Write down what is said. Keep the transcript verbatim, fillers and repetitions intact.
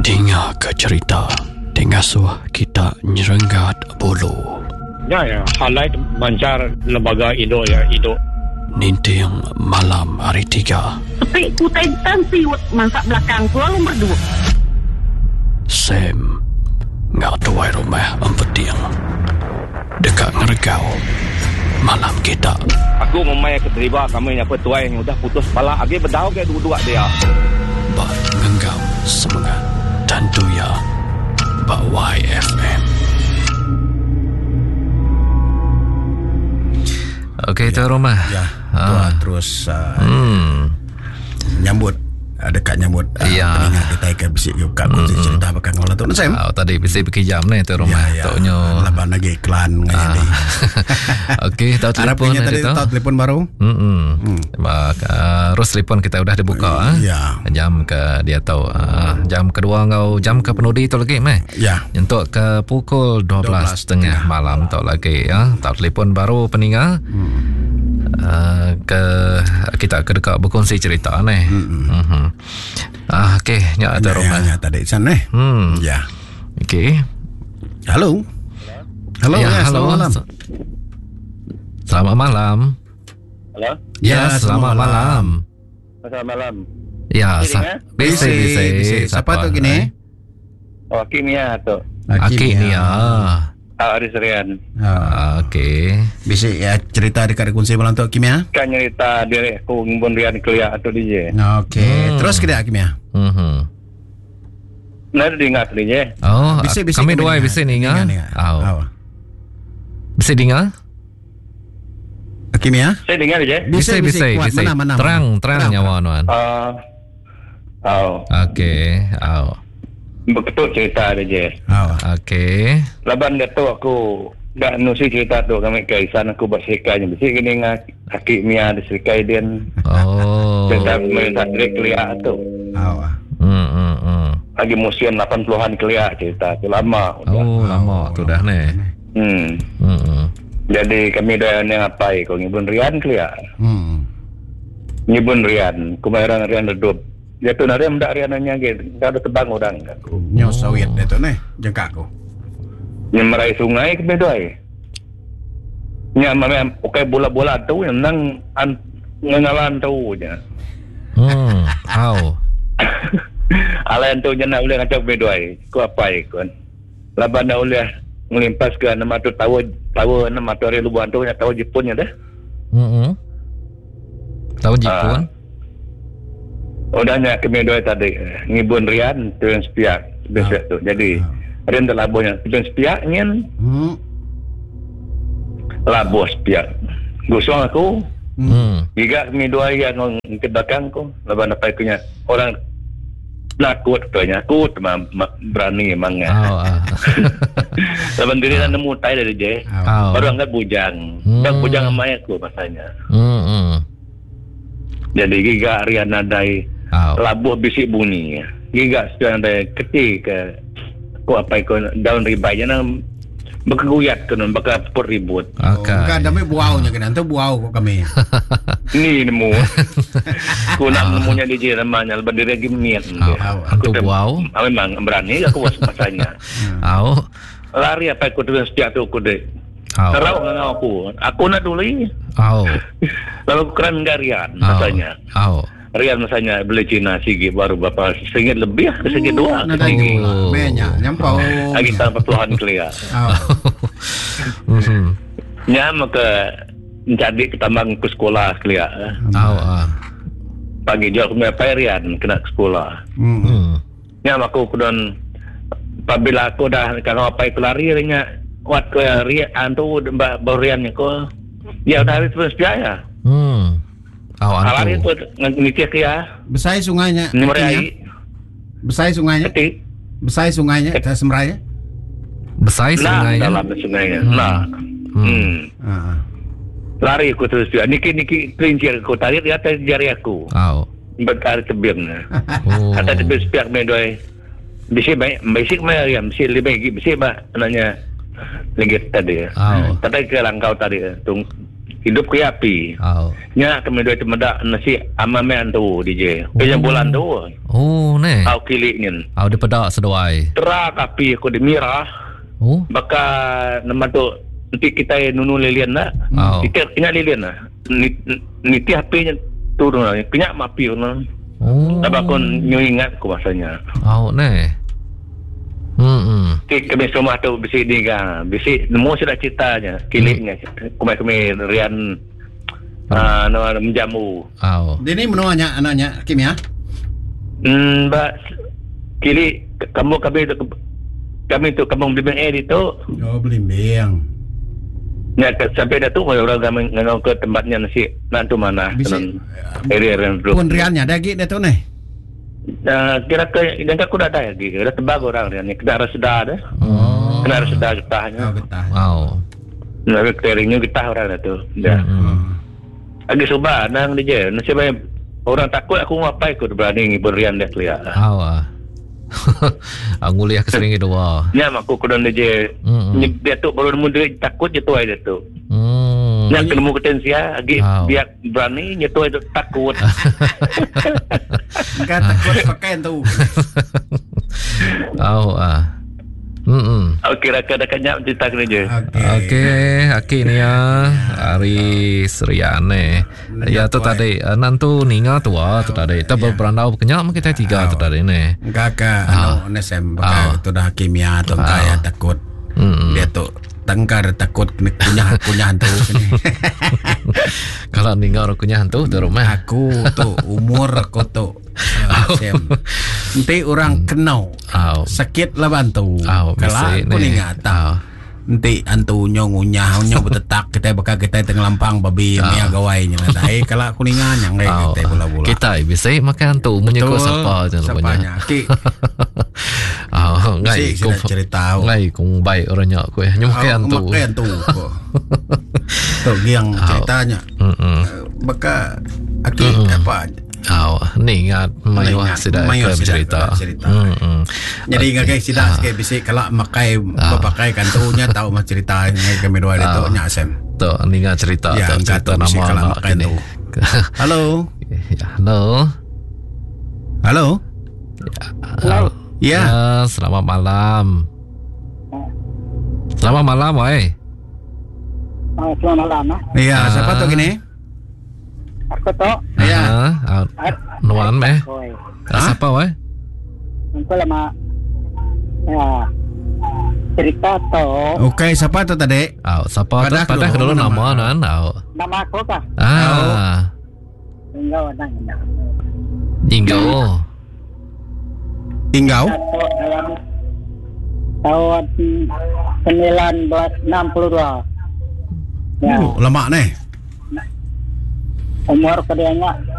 Dengar ke cerita Dengar suah kita nyerenggat bulu. Ya, ya. Highlight mancar lembaga Indo ya, Indo. Ninting malam hari tiga. Tapi kutai tansi masak belakang tu lalu berdua. Sam ngak tuai rumah empeting dekat ngergau malam kita. Aku memang keterima kami apa tuai yang udah putus kepala. Agi berdau ke dua-dua dia. Bak ngenggam semangat dan tuya Bak Y F M. Okey, Tuan Romah. Ya, Ah. terus uh, Hmm. nyambut uh, dekat nyambut uh, Ya. peningat kita ke bisik ke buka kunci Hmm. cerita bakal ngolah tu Sam. Oh, tadi bisa pergi jam ni Tuan Romah. Ya, ya. Toknya. Laban lagi iklan dengan Ah. jadi. Okey, tahu Harap telefon punya tadi tu. tahu telefon baru. Hmm. Uh, Terus telefon kita dah dibuka. ah. Ya. Jam ke dia tahu. Ah, jam kedua kau jam ke penudi tu lagi meh. Ya. Untuk ke pukul dua belas tiga puluh malam tak lagi ya. Tak telefon baru peninggal. Hmm. Uh, ke kita ke dekat berkongsi cerita ni. Hmm. Uh-huh. Ah okey, nya ada rumah. Ya, tadi sana eh. Hmm. Ya. Okey. Halo. Halo, ya, ya, halo. selamat malam. Selamat malam. Halo. Ya, Ya, selamat selamat malam. Selamat malam. Ya, Bisa, sa- eh? bisa, bisa, Bisa. Siapa tu gini? Oh, kimia tu. Okey ni ya. Ah, Aris Rian. Ah, Okey. bisa ya cerita dekat kunci malam tu Kimia. Kan cerita diri aku ngebun Rian kelia atau D J. Okey, Hmm. terus kita Kimia. Mhm. Nah, dengar D J. Oh, Bisa, bisa kami kami dua dengar. bisa ni ngah. Dengar, dengar. Oh. Oh. Bisa dengar? Kimia. Saya dengar D J. Bisa, bisa, kuat. bisa. Mana, mana, Terang, mana? terang nyawa nuan. Ah. Oh, Okey. Oh. betul cerita D J. Oh. Okey. Laban dia tu aku dah nusi cerita tu kami ke isan aku berserikanya. Mesti kini dengan kaki Mia diserikai dia. Oh. Tentang mereka diri kelia tu. Oh. Hmm, hmm, hmm. Lagi musim lapan puluhan kelia cerita tu lama. Oh, lama tu dah ni. Hmm. Hmm, hmm. Jadi kami dah yang apa kau ngibun Rian kelia. Hmm. Ngibun Rian, kumaran Rian redup. Dia tu nari mendak Rian nanya gitu. Enggak ada tebang orang aku. Nyo sawit dia tu ni, jengkak aku. Nyemerai sungai ke bedoi. Nya memang pakai bola-bola tu yang nang an ngengalan tu je. Hmm. Au. Alain tu jana boleh ngacak bedoi. Ku apa ikon. Laban dah boleh melimpas ke nama tu tahu tahu nama tu hari lubuan tu nya tahu Jepunnya dah. Hmm. hmm. Tahu Jepun? Udahnya kami doi tadi ngibun Rian tu yang sepiak biasa tu. Jadi Rian dah labuhnya tu yang sepiak nyen Hmm. labuh sepiak. Gosong aku Hmm. Giga kami dua yang ke belakang ko. Laban apa ikunya orang nakut katanya. Aku memang berani emang. Au. ah. Laban diri dan nemu tai dari je. Au. Baru anggap bujang. Hmm. Dan bujang sama aku masanya. Hmm. hmm. Jadi giga Rian nadai Au. labuh bisik bunyi. Giga sudah ada ketik ke ko apa ikut daun ribanya nang berkeguyat ke nun bakal sport ribut. Okey. Bukan dami buau nya kena tu buau kok kami. Ni nemu. Ku nak nemunya D J namanya leban diri lagi niat. Au. Hantu dah- buau. ah, memang berani aku was masanya. Au. Lari apa aku tu setiap tu aku dek. Au. Terau dengan aku. Aku nak dulu ni. Au. Lalu keren enggak Rian Au. masanya. Au. Rian masanya beli Cina sigi baru berapa singit lebih ke segi dua ke Nada segi. Oh. Menya nyampau. Lagi tanpa Tuhan kelia. Oh. Hmm. Nya maka jadi ketambang ke sekolah kelia. Au. ah. Pagi jauh kami apa Rian kena ke sekolah. Hmm. Hmm. Nya aku kemudian apabila aku dah kalau apa itu lari nya wat ke Rian tu baru Rian ko. Ya dah habis terus biaya. Hmm. Au Lari antu. tu ngicik ya. Besai sungainya. Ni merai Besai sungainya. ketik. Besai sungainya. Dah semraya. Besai Nah, sungainya. dalam sungainya. Hmm. Nah. Hmm. Hmm. Ah. Lari aku terus dia. Niki niki kelincir aku tarik di atas jari aku. Au. Bertarik tebingnya. Oh. Atas tebing sepiak medoi. Bisi baik, bisi mai ya, bisi lebih lagi, bisi bah nanya lagi tadi. Au. Tapi ke langkau tadi tung hidup ke api. Au. Nya kami dua temedak nasi amamen tu D J. Penyang bulan tu. Oh, ne. Au kiliknya. Au di pedak sedoai. Terak api aku di mirah. Oh. Baka nama tu nanti kita nunu lilian nak. Au. Kita kena lilian lah. Niti H P-nya turun lah. Kena mapi lah. Oh. Sebab aku ingat aku masanya. Au, ne. Hmm, hmm. Jadi kami semua tu bisik ni kan. Bisik semua sudah ceritanya. Kiliknya. Kami-kami rian uh, nama menjamu. Au. Dia ni menuanya anaknya Kimia. Hmm, mbak kili kamu kami tu kami tu kampung Blimbing Air itu. Oh, Blimbing. Ya, sampai dah tu orang kami ngau ke tempatnya nasi nak tu mana? Bisik. Area yang tu. Pun riannya dah git dah tu ni. Uh, kira ke dan aku dah ada lagi. Dah tebak orang dia ni kena reseda dah. Oh. Kena reseda getahnya. Oh, getah. Au. Nak clearingnya getah orang dah tu. Dah. Hmm. Lagi subah nang dia. Nasi baik orang takut aku ngapai aku berani berian dah lihat. Au ah. Anguliah keseringi dua. Ya mak aku kena dia. Hmm. Dia tu baru muda takut je tu dia tu. Hmm. Nak ketemu ketensia lagi Wow. dia berani nyetu itu takut. Enggak takut pakai tu. Au ah. Hmm. Okey raka dah kenyap cerita kena je. Okey. Okey, aki ni ya. Ari Seriane. Ya tu tadi nantu ninga tua tu tadi. Ta berandau kenyap kita tiga tu tadi ni. Enggak ke anu nesem pakai tu dah Kimia tu kaya takut. Hmm. Dia tu tengkar takut kena kunyah-kunyah tu. Kalau ninga orang kunyah tu di rumah. Aku tu umur aku tu. Nanti orang kenau Au. sakit lah bantu. Au, Kalau mesti aku ni. ni ngata. Nanti antu nyong unyah unyah bertetak kita bakal kita tengah lampang babi mia gawainya lah. Eh kalau aku ni nganyang deh Au. kita bola-bola. Kita bisa makan tu menyuka Betul. siapa je Siapanya. rupanya. Ki. Ah, ngai Mesti sudah cerita. Ngai kung baik orangnya aku ya. Nyumakan tu. Makan tu. Tu yang ceritanya. Hmm. Baka aki apa? Aw, ni ingat mayu Ingat, sudah mayu ke sudah cerita. cerita. Hmm, hmm. Jadi ingat guys sida sikit bisik kalau makai berpakai kan tu nya tahu mah cerita ngai kami dua itu nya asem. Tu ni ingat cerita Ya, tu ingat cerita tu, mesti nama kalau anak makan ini. tu. Halo. Ya, halo. Halo. Halo. Ya. Ya, selamat malam. Selamat malam, wei. Ah, selamat malam. Ah. Iya, Ah. siapa tu gini? Aku tu. Ya. Ah, nuan meh. Koi. Ah, siapa wei? Aku lama. Ya. Cerita tu. Okey, siapa tu tadi? Aw, siapa tu? Padah Padah dulu, dulu nama. nama nan. Aw. Nama aku kah? Ah. Enggak ada. Enggak. Jinggo. Tinggal. Satu dalam tahun sembilan belas enam puluh dua. Ya. Uh, lemak ni. Umur kedua